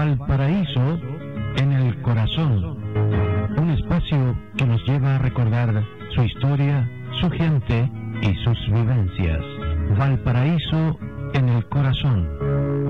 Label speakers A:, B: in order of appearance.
A: Valparaíso en el corazón. Un espacio que nos lleva a recordar su historia, su gente y sus vivencias. Valparaíso en el corazón.